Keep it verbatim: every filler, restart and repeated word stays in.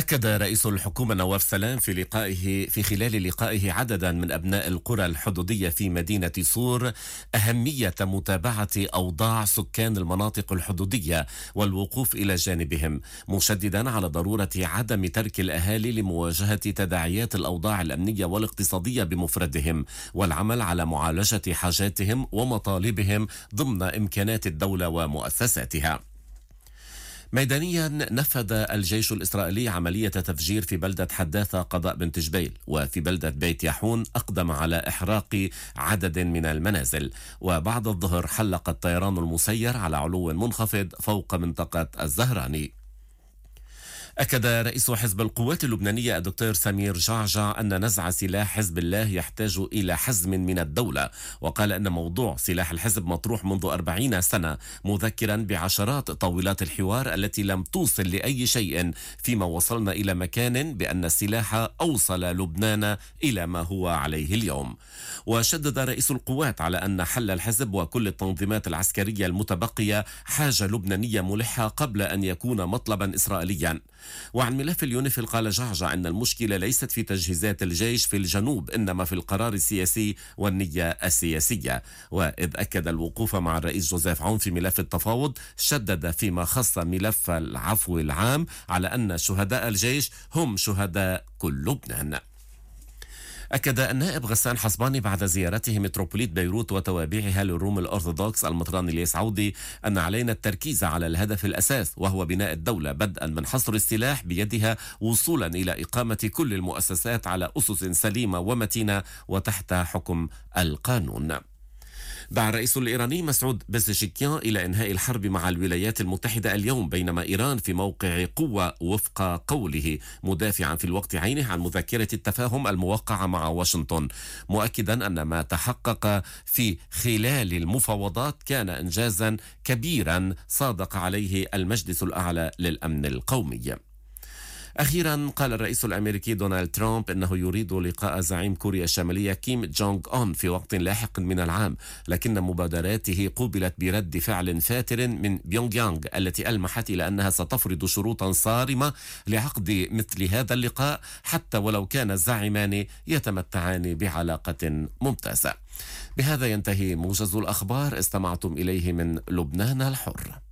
أكد رئيس الحكومة نواف سلام في لقائه في خلال لقائه عددا من أبناء القرى الحدودية في مدينة صور أهمية متابعة أوضاع سكان المناطق الحدودية والوقوف إلى جانبهم، مشددا على ضرورة عدم ترك الأهالي لمواجهة تداعيات الأوضاع الأمنية والاقتصادية بمفردهم، والعمل على معالجة حاجاتهم ومطالبهم ضمن إمكانات الدولة ومؤسساتها. ميدانيا نفذ الجيش الإسرائيلي عملية تفجير في بلدة حداثة قضاء بنت جبيل، وفي بلدة بيت ياحون أقدم على إحراق عدد من المنازل. وبعد الظهر حلق الطيران المسير على علو منخفض فوق منطقة الزهراني. أكد رئيس حزب القوات اللبنانية الدكتور سمير جعجع أن نزع سلاح حزب الله يحتاج إلى حزم من الدولة، وقال أن موضوع سلاح الحزب مطروح منذ أربعين سنة، مذكرا بعشرات طاولات الحوار التي لم توصل لأي شيء، فيما وصلنا إلى مكان بأن السلاح أوصل لبنان إلى ما هو عليه اليوم. وشدد رئيس القوات على أن حل الحزب وكل التنظيمات العسكرية المتبقية حاجة لبنانية ملحة قبل أن يكون مطلبا إسرائيليا. وعن ملف اليونيفيل قال جعجع أن المشكلة ليست في تجهيزات الجيش في الجنوب، إنما في القرار السياسي والنية السياسية. وإذ أكد الوقوف مع الرئيس جوزيف عون في ملف التفاوض، شدد فيما خص ملف العفو العام على أن شهداء الجيش هم شهداء كل لبنان. أكد النائب غسان حصباني بعد زيارته متروبوليت بيروت وتوابعها للروم الأرثوذكس المطران إلياس عودي أن علينا التركيز على الهدف الأساس، وهو بناء الدولة بدءا من حصر السلاح بيدها وصولا إلى إقامة كل المؤسسات على أسس سليمة ومتينة وتحت حكم القانون. دعا الرئيس الإيراني مسعود بزشكيان إلى إنهاء الحرب مع الولايات المتحدة اليوم، بينما إيران في موقع قوة وفق قوله، مدافعا في الوقت عينه عن مذكرة التفاهم الموقعة مع واشنطن، مؤكدا أن ما تحقق في خلال المفاوضات كان إنجازا كبيرا صادق عليه المجلس الأعلى للأمن القومي. أخيرا قال الرئيس الأمريكي دونالد ترامب أنه يريد لقاء زعيم كوريا الشمالية كيم جونغ أون في وقت لاحق من العام، لكن مبادراته قوبلت برد فعل فاتر من بيونغ يانغ التي ألمحت إلى أنها ستفرض شروطا صارمة لعقد مثل هذا اللقاء، حتى ولو كان الزعيمان يتمتعان بعلاقة ممتازة. بهذا ينتهي موجز الأخبار، استمعتم إليه من لبنان الحر.